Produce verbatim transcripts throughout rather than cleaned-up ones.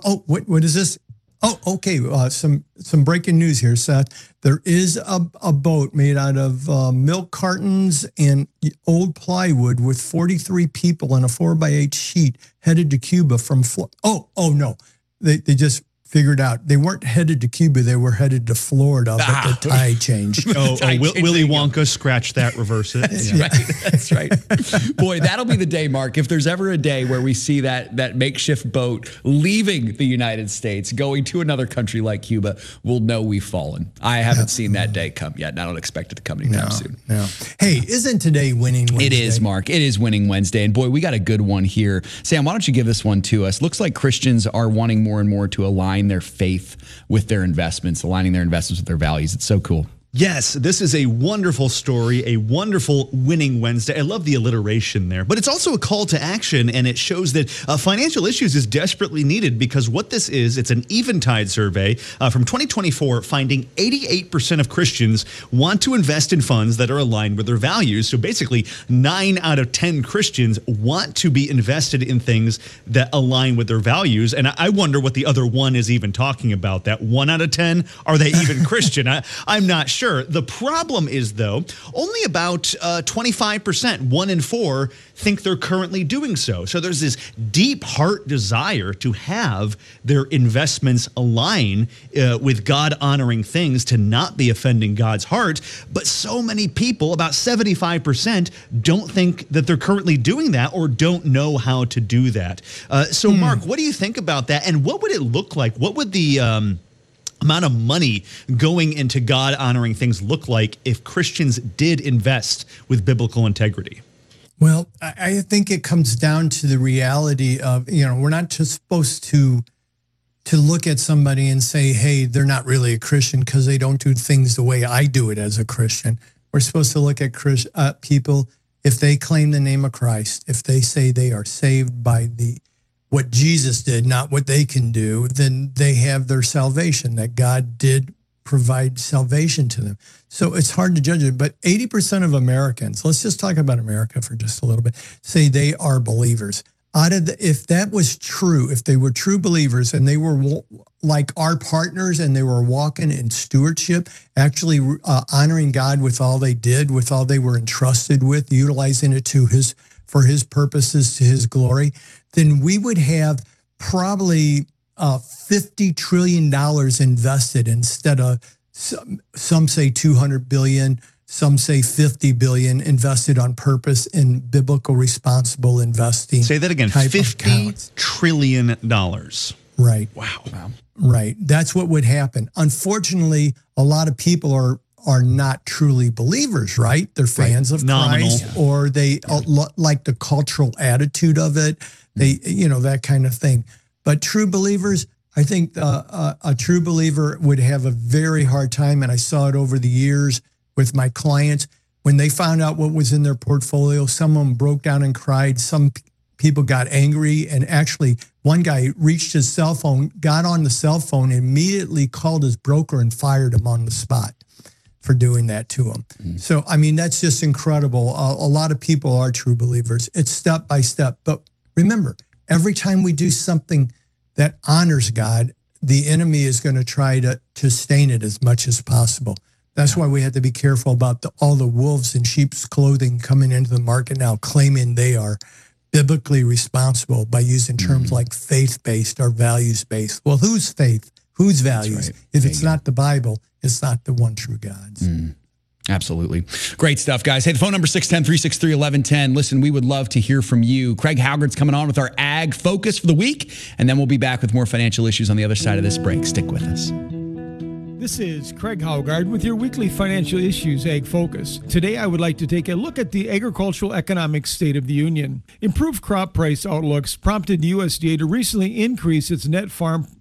oh, what what is this? Oh, okay. Uh, some some breaking news here, Seth. There is a, a boat made out of uh, milk cartons and old plywood with forty-three people on a four by eight sheet headed to Cuba from. Flo- oh, oh no, they they just figured out they weren't headed to Cuba. They were headed to Florida, but ah. the tide changed. Oh, oh Will, Willy Wonka, scratch that, reverse it. That's yeah. right. That's right. Boy, that'll be the day, Mark. If there's ever a day where we see that that makeshift boat leaving the United States, going to another country like Cuba, we'll know we've fallen. I haven't yep. seen that day come yet, and I don't expect it to come anytime no, soon. No. Hey, isn't today Winning Wednesday? It is, Mark. It is Winning Wednesday. And boy, we got a good one here. Sam, why don't you give this one to us? Looks like Christians are wanting more and more to align their faith with their investments, aligning their investments with their values. It's so cool. Yes, this is a wonderful story, a wonderful Winning Wednesday. I love the alliteration there, but it's also a call to action, and it shows that uh, financial issues is desperately needed, because what this is, it's an Eventide survey uh, from twenty twenty-four, finding eighty-eight percent of Christians want to invest in funds that are aligned with their values. So basically, nine out of ten Christians want to be invested in things that align with their values. And I wonder what the other one is even talking about. That one out of ten, are they even Christian? I, I'm not sure. The problem is, though, only about uh, twenty-five percent, one in four, think they're currently doing so. So there's this deep heart desire to have their investments align uh, with God-honoring things, to not be offending God's heart. But so many people, about seventy-five percent, don't think that they're currently doing that, or don't know how to do that. Uh, so, hmm. Mark, what do you think about that? And what would it look like? What would the... Um, amount of money going into God-honoring things look like if Christians did invest with biblical integrity? Well, I think it comes down to the reality of, you know, we're not just supposed to to look at somebody and say, hey, they're not really a Christian because they don't do things the way I do it as a Christian. We're supposed to look at Christ, uh, people, if they claim the name of Christ, if they say they are saved by the what Jesus did, not what they can do, then they have their salvation, that God did provide salvation to them. So it's hard to judge it, but eighty percent of Americans, let's just talk about America for just a little bit, say they are believers. Out of the, if that was true, if they were true believers and they were like our partners and they were walking in stewardship, actually uh, honoring God with all they did, with all they were entrusted with, utilizing it to his for his purposes, to his glory, then we would have probably uh, fifty trillion dollars invested instead of, some, some say two hundred billion dollars, some say fifty billion dollars invested on purpose in biblical responsible investing. Say that again, fifty trillion dollars. Right. Wow. wow. Right. That's what would happen. Unfortunately, a lot of people are are not truly believers, right? They're fans right. of Nominal. Christ, yeah. or they uh, like the cultural attitude of it. They, you know, that kind of thing. But true believers, I think uh, a, a true believer would have a very hard time, and I saw it over the years with my clients. When they found out what was in their portfolio, some of them broke down and cried. Some p- people got angry, and actually one guy reached his cell phone, got on the cell phone, and immediately called his broker and fired him on the spot for doing that to him. Mm. So, I mean, that's just incredible. Uh, a lot of people are true believers. It's step by step. But remember, every time we do something that honors God, the enemy is going to try to, to stain it as much as possible. That's why we have to be careful about the, all the wolves in sheep's clothing coming into the market now, claiming they are biblically responsible by using terms mm. like faith-based or values-based. Well, whose faith? Whose values? Right. If it's not the Bible, it's not the one true God's. Mm. Absolutely. Great stuff, guys. Hey, the phone number six one zero, three six three, one one one zero. Listen, we would love to hear from you. Craig Haugard's coming on with our Ag Focus for the week, and then we'll be back with more financial issues on the other side of this break. Stick with us. This is Craig Haugard with your weekly financial issues Ag Focus. Today I would like to take a look at the agricultural economic state of the union. Improved crop price outlooks prompted U S D A to recently increase its net farm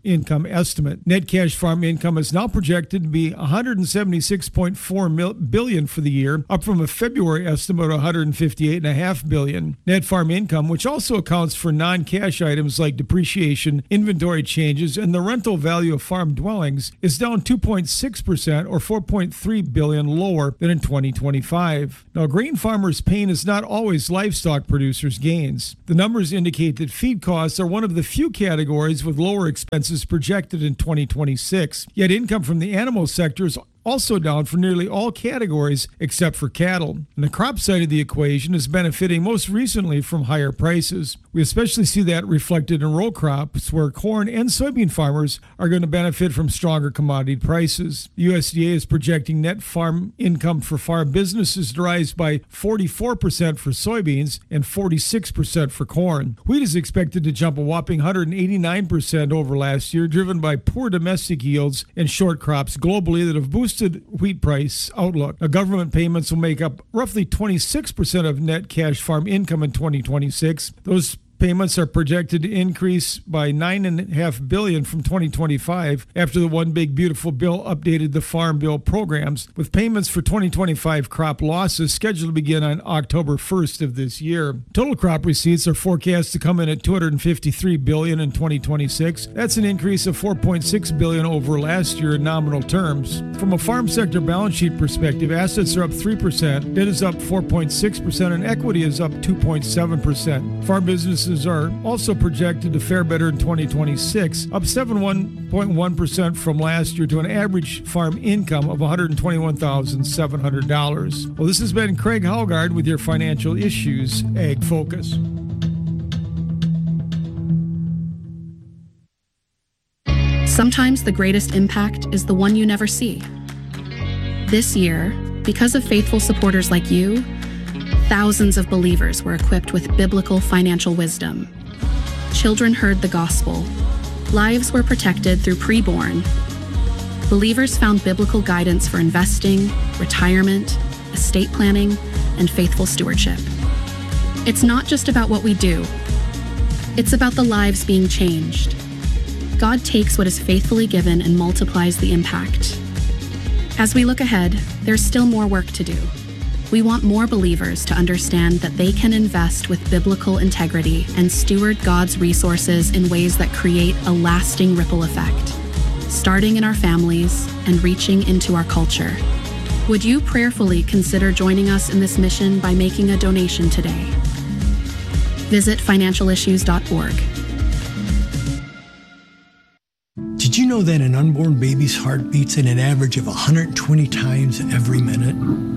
income estimate. Net cash farm income is now projected to be one hundred seventy-six point four billion dollars for the year, up from a February estimate of one hundred fifty-eight point five billion dollars. Net farm income, which also accounts for non-cash items like depreciation, inventory changes, and the rental value of farm dwellings, is down two point six percent or four point three billion dollars lower than in twenty twenty-five. Now, grain farmers' pain is not always livestock producers' gains. The numbers indicate that feed costs are one of the few categories with lower expenses projected in twenty twenty-six. Yet income from the animal sector is also down for nearly all categories except for cattle. And the crop side of the equation is benefiting most recently from higher prices. We especially see that reflected in row crops, where corn and soybean farmers are going to benefit from stronger commodity prices. The U S D A is projecting net farm income for farm businesses to rise by forty-four percent for soybeans and forty-six percent for corn. Wheat is expected to jump a whopping one hundred eighty-nine percent over last year, driven by poor domestic yields and short crops globally that have boosted wheat price outlook. Now, government payments will make up roughly twenty-six percent of net cash farm income in twenty twenty-six. Those payments are projected to increase by nine point five billion dollars from twenty twenty-five after the One Big Beautiful Bill updated the Farm Bill programs, with payments for twenty twenty-five crop losses scheduled to begin on October first of this year. Total crop receipts are forecast to come in at two hundred fifty-three billion dollars in twenty twenty-six. That's an increase of four point six billion dollars over last year in nominal terms. From a farm sector balance sheet perspective, assets are up three percent, debt is up four point six percent, and equity is up two point seven percent. Farm businesses are also projected to fare better in twenty twenty-six, up seventy-one point one percent from last year to an average farm income of one hundred twenty-one thousand seven hundred dollars. Well, this has been Craig Haugaard with your Financial Issues Ag Focus. Sometimes the greatest impact is the one you never see. This year, because of faithful supporters like you, thousands of believers were equipped with biblical financial wisdom. Children heard the gospel. Lives were protected through preborn. Believers found biblical guidance for investing, retirement, estate planning, and faithful stewardship. It's not just about what we do. It's about the lives being changed. God takes what is faithfully given and multiplies the impact. As we look ahead, there's still more work to do. We want more believers to understand that they can invest with biblical integrity and steward God's resources in ways that create a lasting ripple effect, starting in our families and reaching into our culture. Would you prayerfully consider joining us in this mission by making a donation today? Visit financial issues dot org. Did you know that an unborn baby's heart beats at an average of one hundred twenty times every minute?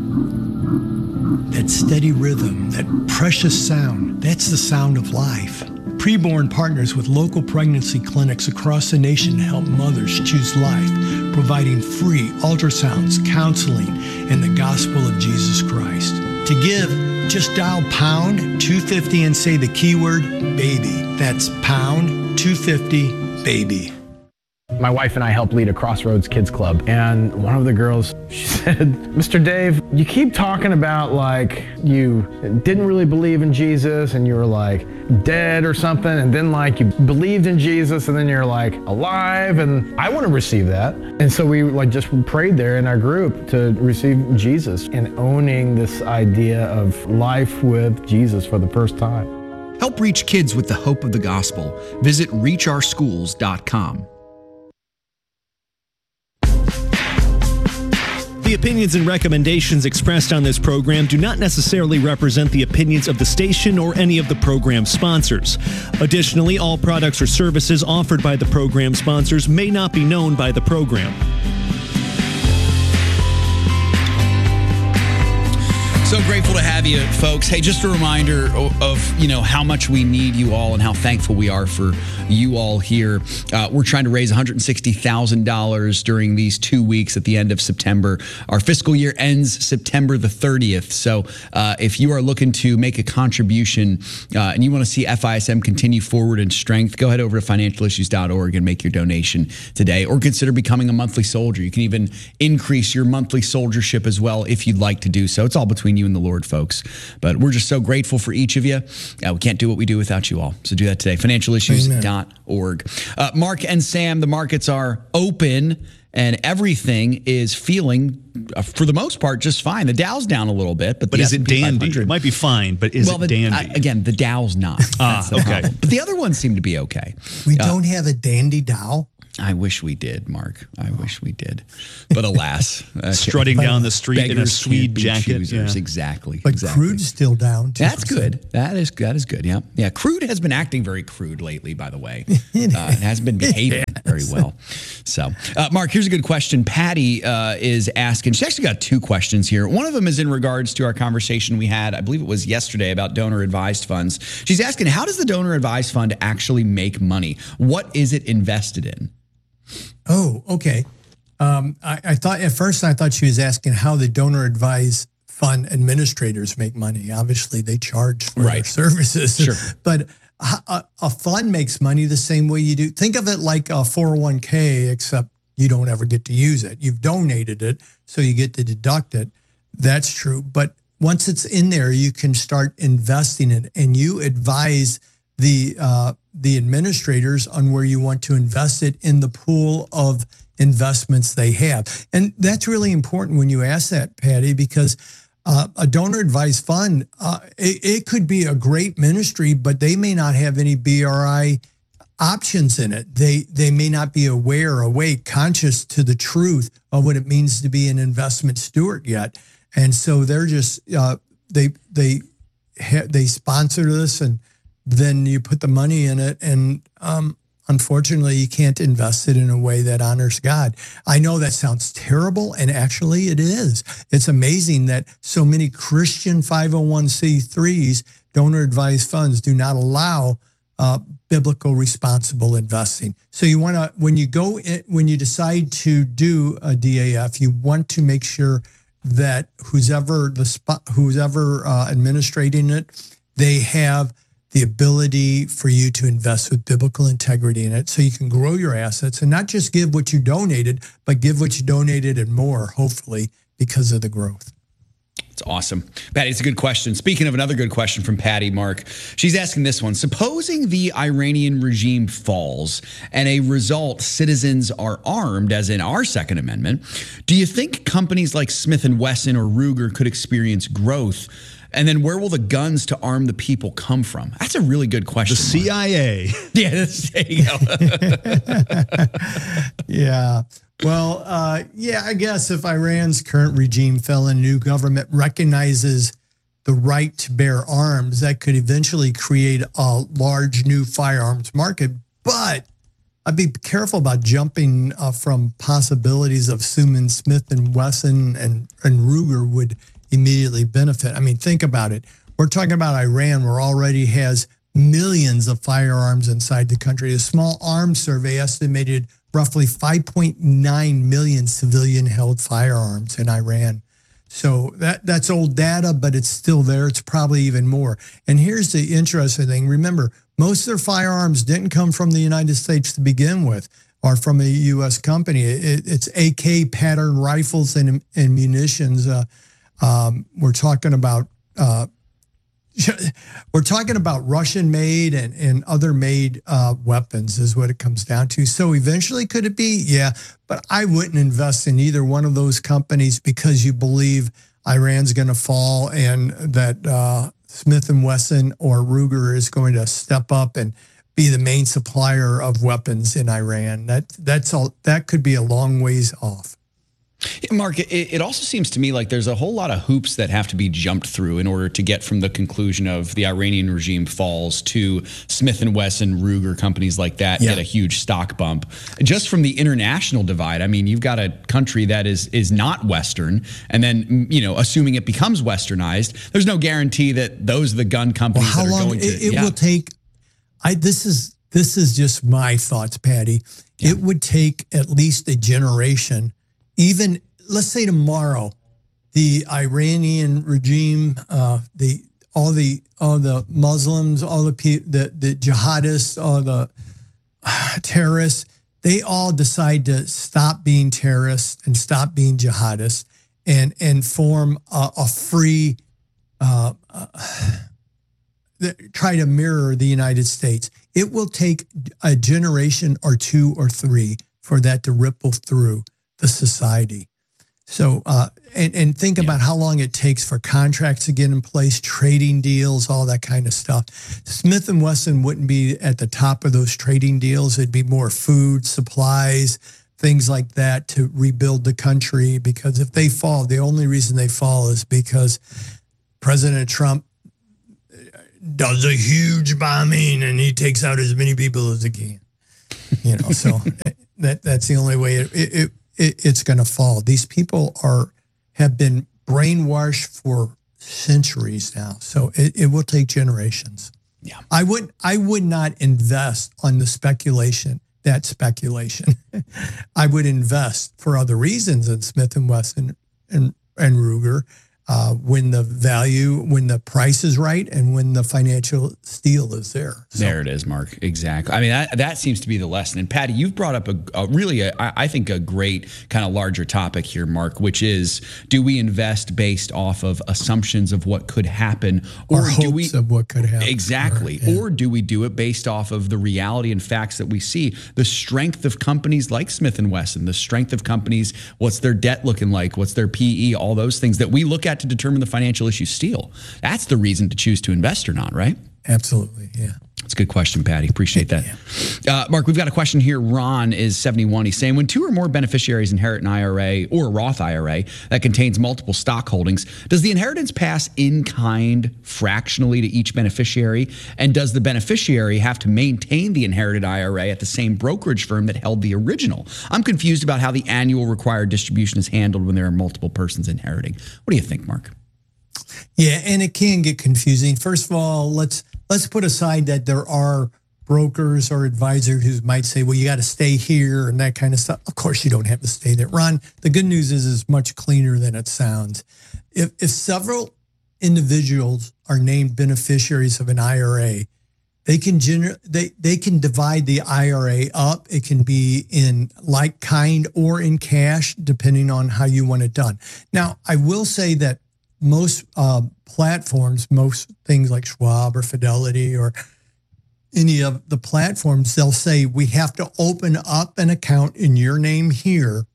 That steady rhythm, that precious sound, that's the sound of life. Preborn partners with local pregnancy clinics across the nation to help mothers choose life, providing free ultrasounds, counseling, and the gospel of Jesus Christ. To give, just dial pound two fifty and say the keyword baby. That's pound two fifty baby. My wife and I helped lead a Crossroads Kids Club, and one of the girls, she said, Mister Dave, you keep talking about like you didn't really believe in Jesus and you were like dead or something, and then like you believed in Jesus and then you're like alive, and I want to receive that. And so we like just prayed there in our group to receive Jesus and owning this idea of life with Jesus for the first time. Help reach kids with the hope of the gospel. Visit reach our schools dot com. The opinions and recommendations expressed on this program do not necessarily represent the opinions of the station or any of the program sponsors. Additionally, all products or services offered by the program sponsors may not be known by the program. So grateful to have you, folks. Hey, just a reminder of, of, you know, how much we need you all and how thankful we are for you all here. Uh, we're trying to raise one hundred sixty thousand dollars during these two weeks at the end of September. Our fiscal year ends September the thirtieth. So uh, if you are looking to make a contribution uh, and you want to see F I S M continue forward in strength, go ahead over to financial issues dot org and make your donation today, or consider becoming a monthly soldier. You can even increase your monthly soldiership as well if you'd like to do so. It's all between you and the Lord, folks. But we're just so grateful for each of you. Uh, we can't do what we do without you all. So do that today. financial issues dot dot org. Uh, Mark and Sam, the markets are open and everything is feeling, uh, for the most part, just fine. The Dow's down a little bit, but, but the is S and P it dandy? five hundred It might be fine, but is well, it the, dandy? uh, again, the Dow's not. Ah, the okay. problem. But the other ones seem to be okay. We Uh, don't have a dandy Dow. I wish we did, Mark. I wish we did. But alas. uh, Strutting down the street in a beggars tweed can't be jacket. choosers. Yeah. Exactly. But exactly. crude's still down. two That's percent. good. That is that is good. Yeah, yeah. Crude has been acting very crude lately. By the way, uh, it has been behaving very well. So, uh, Mark, here's a good question. Patty uh, is asking. She actually got two questions here. One of them is in regards to our conversation we had. I believe it was yesterday about donor advised funds. She's asking, how does the donor advised fund actually make money? What is it invested in? Oh, okay. Um, I, I thought at first I thought she was asking how the donor advised fund administrators make money. Obviously, they charge for their Right. services. Sure. But a, a fund makes money the same way you do. Think of it like a four oh one k, except you don't ever get to use it. You've donated it, so you get to deduct it. That's true. But once it's in there, you can start investing it, and you advise the uh, the administrators on where you want to invest it in the pool of investments they have. And that's really important when you ask that, Patty, because uh, a donor advised fund, uh, it, it could be a great ministry, but they may not have any B R I options in it. They they may not be aware, awake, conscious to the truth of what it means to be an investment steward yet. And so they're just, uh, they, they, ha- they sponsor this, and then you put the money in it, and um, unfortunately, you can't invest it in a way that honors God. I know that sounds terrible, and actually it is. It's amazing that so many Christian five oh one c threes, donor advised funds, do not allow uh, biblical responsible investing. So you want to, when you go in, when you decide to do a D A F, you want to make sure that who's ever the spot, who's ever uh, administrating it, they have the ability for you to invest with biblical integrity in it, so you can grow your assets and not just give what you donated, but give what you donated and more, hopefully, because of the growth. It's awesome. Patty, it's a good question. Speaking of another good question from Patty, Mark, she's asking this one. Supposing the Iranian regime falls and a result, citizens are armed, as in our Second Amendment, do you think companies like Smith and Wesson or Ruger could experience growth? And then where will the guns to arm the people come from? That's a really good question. The C I A. Yeah, that's, there you go. Yeah. Well, uh, yeah, I guess if Iran's current regime fell and a new government recognizes the right to bear arms, that could eventually create a large new firearms market. But I'd be careful about jumping uh, from possibilities of assuming Smith and Wesson and, and Ruger would immediately benefit. I mean, think about it. We're talking about Iran, where already has millions of firearms inside the country. A small arms survey estimated roughly five point nine million civilian-held firearms in Iran. So that that's old data, but it's still there. It's probably even more. And here's the interesting thing. Remember, most of their firearms didn't come from the United States to begin with, or from a U S company. It, it's A K pattern rifles and, and munitions. Uh, Um, we're talking about uh, we're talking about Russian-made and, and other-made uh, weapons is what it comes down to. So eventually, could it be? Yeah, but I wouldn't invest in either one of those companies because you believe Iran's going to fall and that uh, Smith and Wesson or Ruger is going to step up and be the main supplier of weapons in Iran. That that's all. That could be a long ways off. Mark, it, it also seems to me like there's a whole lot of hoops that have to be jumped through in order to get from the conclusion of the Iranian regime falls to Smith and Wesson, Ruger, companies like that Yeah. get a huge stock bump. Just from the international divide, I mean, you've got a country that is is not Western, and then, you know, assuming it becomes Westernized, there's no guarantee that those are the gun companies Well, how that are long going to. it, it yeah. will take? I this is this is just my thoughts, Patty. Yeah. It would take at least a generation. Even let's say tomorrow, the Iranian regime, uh, the all the all the Muslims, all the pe- the the jihadists, all the uh, terrorists, they all decide to stop being terrorists and stop being jihadists and and form a, a free. Uh, uh, try to mirror the United States. it will take a generation or two or three for that to ripple through the society. So, uh, and, and think yeah. about how long it takes for contracts to get in place, trading deals, all that kind of stuff. Smith and Wesson wouldn't be at the top of those trading deals. It'd be more food, supplies, things like that to rebuild the country. Because if they fall, the only reason they fall is because President Trump does a huge bombing and he takes out as many people as he can. You know, so that that's the only way it, it, it It, it's going to fall. These people are have been brainwashed for centuries now, so it, it will take generations. Yeah, I would I would not invest on the speculation. That speculation, I would invest for other reasons in Smith and Wesson and and Ruger. Uh, when the value, when the price is right, and when the financial steel is there. So. There it is, Mark. Exactly. I mean, that, that seems to be the lesson. And Patty, you've brought up a, a really, a, I think, a great kind of larger topic here, Mark, which is: do we invest based off of assumptions of what could happen, or, or do hopes we of what could happen? Exactly. Or, yeah. or do we do it based off of the reality and facts that we see, the strength of companies like Smith and Wesson, the strength of companies, what's their debt looking like, what's their P E, all those things that we look at to determine the financial issue steel. That's the reason to choose to invest or not, right? Absolutely, yeah. That's a good question, Patty. Appreciate that. Uh, Mark, we've got a question here. Ron is seventy-one. He's saying, when two or more beneficiaries inherit an I R A or a Roth I R A that contains multiple stock holdings, does the inheritance pass in kind fractionally to each beneficiary? And does the beneficiary have to maintain the inherited I R A at the same brokerage firm that held the original? I'm confused about how the annual required distribution is handled when there are multiple persons inheriting. What do you think, Mark? Yeah, and it can get confusing. First of all, let's let's put aside that there are brokers or advisors who might say, well, you got to stay here and that kind of stuff. Of course, you don't have to stay there. Ron, the good news is it's much cleaner than it sounds. If, if several individuals are named beneficiaries of an I R A, they can gener- they, they can divide the I R A up. It can be in like kind or in cash, depending on how you want it done. Now, I will say that most uh, platforms, most things like Schwab or Fidelity or any of the platforms, they'll say we have to open up an account in your name here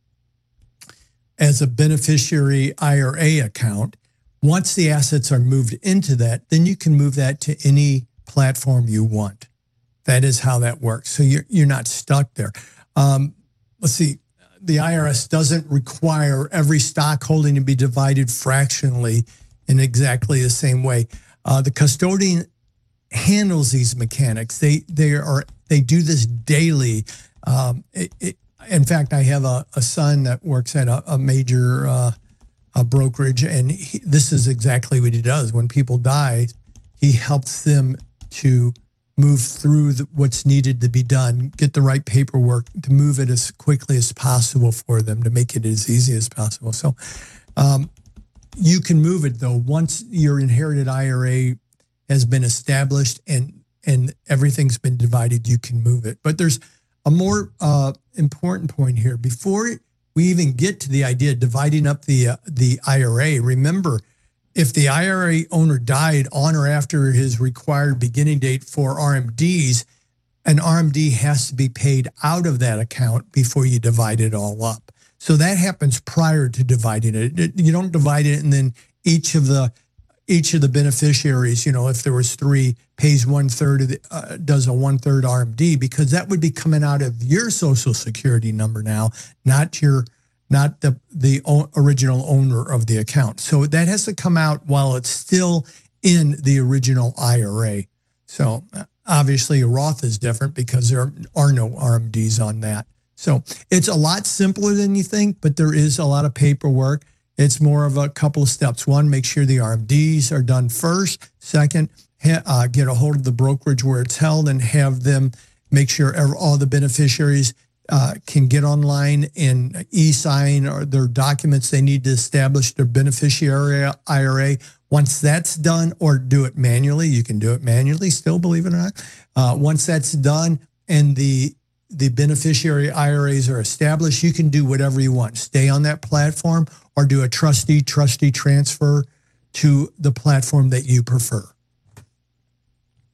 as a beneficiary I R A account. Once the assets are moved into that, then you can move that to any platform you want. That is how that works. So you're, you're not stuck there. Um, let's see. The I R S doesn't require every stock holding to be divided fractionally in exactly the same way. Uh, the custodian handles these mechanics. They they are they do this daily. Um, it, it, in fact, I have a, a son that works at a, a major uh, a brokerage, and he, this is exactly what he does. When people die, he helps them to move through the, what's needed to be done, get the right paperwork to move it as quickly as possible for them, to make it as easy as possible. So um, you can move it, though. Once your inherited I R A has been established and and everything's been divided, you can move it. But there's a more uh, important point here. Before we even get to the idea of dividing up the uh, the I R A, remember, if the I R A owner died on or after his required beginning date for R M Ds, an R M D has to be paid out of that account before you divide it all up. So that happens prior to dividing it. You don't divide it and then each of the each of the beneficiaries, you know, if there was three, pays one third of the, uh, does a one third R M D, because that would be coming out of your Social Security number now, not your not the the original owner of the account. So that has to come out while it's still in the original I R A. So obviously a Roth is different because there are no R M Ds on that. So it's a lot simpler than you think, but there is a lot of paperwork. It's more of a couple of steps. One, make sure the R M Ds are done first. Second, ha- uh, get a hold of the brokerage where it's held and have them make sure all the beneficiaries Uh, can get online and e-sign or their documents they need to establish their beneficiary I R A. Once that's done, or do it manually, you can do it manually still, believe it or not. Uh, once that's done and the the beneficiary I R As are established, you can do whatever you want. Stay on that platform or do a trustee trustee transfer to the platform that you prefer.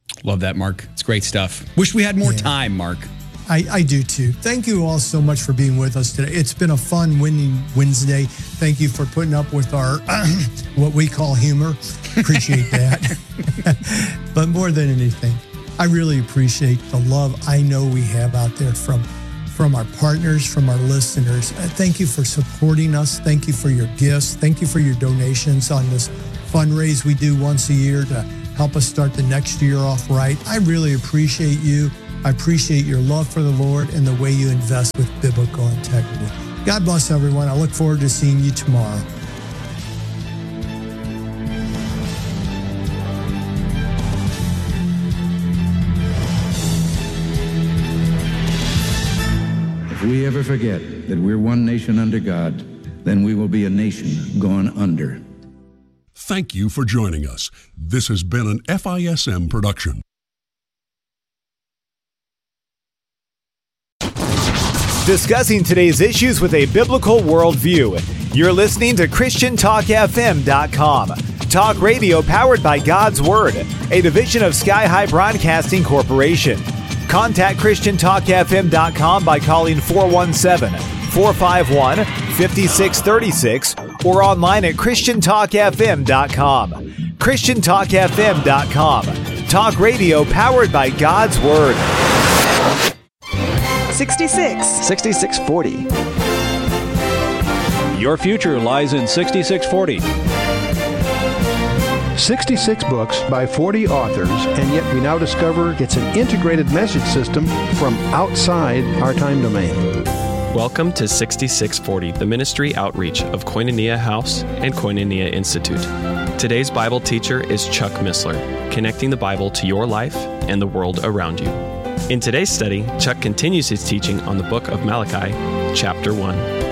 Love that, Mark. It's great stuff. Wish we had more yeah. time, Mark. I, I do too. Thank you all so much for being with us today. It's been a fun winning Wednesday. Thank you for putting up with our, what we call humor. Appreciate that. But more than anything, I really appreciate the love I know we have out there from, from our partners, from our listeners. Thank you for supporting us. Thank you for your gifts. Thank you for your donations on this fundraise we do once a year to help us start the next year off right. I really appreciate you. I appreciate your love for the Lord and the way you invest with biblical integrity. God bless everyone. I look forward to seeing you tomorrow. If we ever forget that we're one nation under God, then we will be a nation gone under. Thank you for joining us. This has been an F I S M production. Discussing today's issues with a biblical worldview. You're listening to Christian Talk F M dot com. Talk radio powered by God's Word, a division of Sky High Broadcasting Corporation. Contact Christian Talk F M dot com by calling four one seven, four five one, five six three six or online at Christian Talk F M dot com. Christian Talk F M dot com. Talk radio powered by God's Word. sixty-six. sixty-six forty. Your future lies in sixty-six forty. sixty-six books by forty authors, and yet we now discover it's an integrated message system from outside our time domain. Welcome to sixty-six forty, the ministry outreach of Koinonia House and Koinonia Institute. Today's Bible teacher is Chuck Missler, connecting the Bible to your life and the world around you. In today's study, Chuck continues his teaching on the book of Malachi, chapter one.